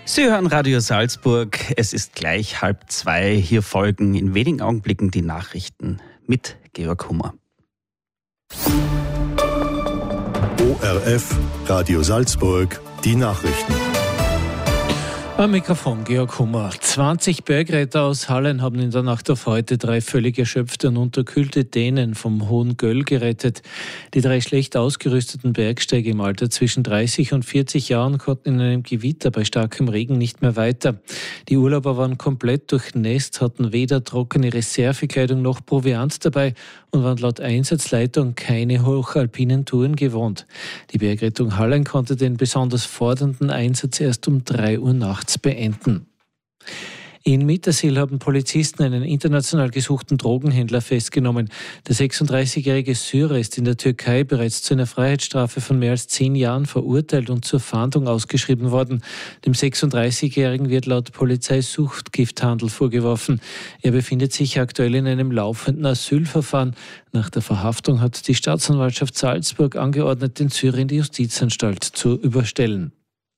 Sie hören Radio Salzburg. Es ist gleich 1:30. Hier folgen in wenigen Augenblicken die Nachrichten mit Georg Hummer. ORF Radio Salzburg, die Nachrichten. Am Mikrofon Georg Hummer. 20 Bergretter aus Hallen haben in der Nacht auf heute 3 völlig erschöpfte und unterkühlte Dänen vom Hohen Göll gerettet. Die 3 schlecht ausgerüsteten Bergsteiger im Alter zwischen 30 und 40 Jahren konnten in einem Gewitter bei starkem Regen nicht mehr weiter. Die Urlauber waren komplett durchnässt, hatten weder trockene Reservekleidung noch Proviant dabei und waren laut Einsatzleitung keine hochalpinen Touren gewohnt. Die Bergrettung Hallen konnte den besonders fordernden Einsatz erst um 3 Uhr nachts beenden. In Mittersill haben Polizisten einen international gesuchten Drogenhändler festgenommen. Der 36-jährige Syrer ist in der Türkei bereits zu einer Freiheitsstrafe von mehr als 10 Jahren verurteilt und zur Fahndung ausgeschrieben worden. Dem 36-jährigen wird laut Polizei Suchtgifthandel vorgeworfen. Er befindet sich aktuell in einem laufenden Asylverfahren. Nach der Verhaftung hat die Staatsanwaltschaft Salzburg angeordnet, den Syrer in die Justizanstalt zu überstellen.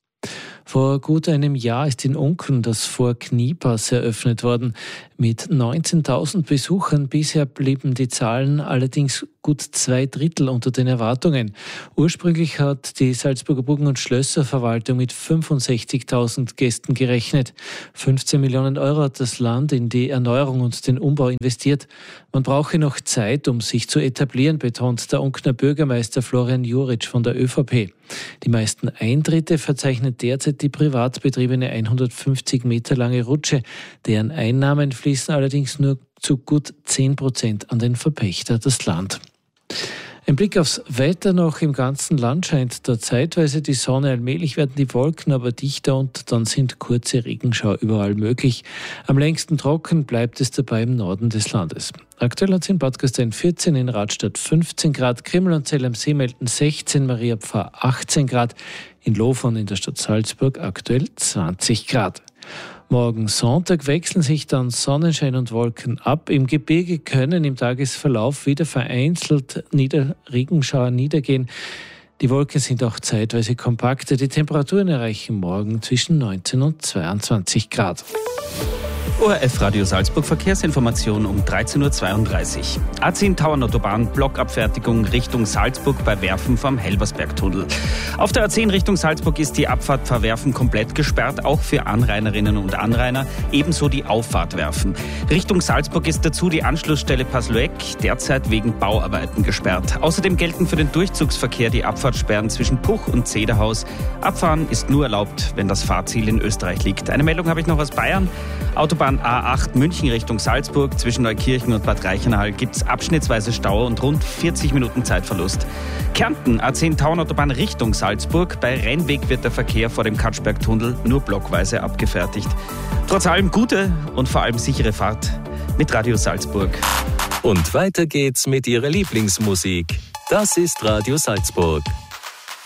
Vor gut einem Jahr ist in Unken das Fort Kniepass eröffnet worden. Mit 19.000 Besuchern bisher blieben die Zahlen allerdings gut 2/3 unter den Erwartungen. Ursprünglich hat die Salzburger Burgen- und Schlösserverwaltung mit 65.000 Gästen gerechnet. 15 Millionen Euro hat das Land in die Erneuerung und den Umbau investiert. Man brauche noch Zeit, um sich zu etablieren, betont der Unkener Bürgermeister Florian Juric von der ÖVP. Die meisten Eintritte verzeichnet derzeit die privat betriebene 150 Meter lange Rutsche. Deren Einnahmen fließen allerdings nur zu gut 10% an den Verpächter, das Land. Ein Blick aufs Wetter noch. Im ganzen Land scheint da zeitweise die Sonne. Allmählich werden die Wolken aber dichter und dann sind kurze Regenschauer überall möglich. Am längsten trocken bleibt es dabei im Norden des Landes. Aktuell hat es in Bad Gastein 14, in Radstadt 15 Grad, Krimml und Zell am See melden 16, Mariapfarr 18 Grad, in Lofern in der Stadt Salzburg aktuell 20 Grad. Morgen Sonntag wechseln sich dann Sonnenschein und Wolken ab. Im Gebirge können im Tagesverlauf wieder vereinzelt Regenschauer niedergehen. Die Wolken sind auch zeitweise kompakter. Die Temperaturen erreichen morgen zwischen 19 und 22 Grad. ORF Radio Salzburg Verkehrsinformation um 13.32 Uhr. A10 Tauernautobahn, Blockabfertigung Richtung Salzburg bei Werfen vom Helbersbergtunnel. Auf der A10 Richtung Salzburg ist die Abfahrt vor Werfen komplett gesperrt, auch für Anrainerinnen und Anrainer, ebenso die Auffahrt Werfen. Richtung Salzburg ist dazu die Anschlussstelle Paslueck derzeit wegen Bauarbeiten gesperrt. Außerdem gelten für den Durchzugsverkehr die Abfahrtssperren zwischen Puch und Zederhaus. Abfahren ist nur erlaubt, wenn das Fahrziel in Österreich liegt. Eine Meldung habe ich noch aus Bayern. Autobahn A8 München Richtung Salzburg. Zwischen Neukirchen und Bad Reichenhall gibt es abschnittsweise Stau und rund 40 Minuten Zeitverlust. Kärnten A10 Tauernautobahn Richtung Salzburg. Bei Rennweg wird der Verkehr vor dem Katschbergtunnel nur blockweise abgefertigt. Trotz allem gute und vor allem sichere Fahrt mit Radio Salzburg. Und weiter geht's mit Ihrer Lieblingsmusik. Das ist Radio Salzburg.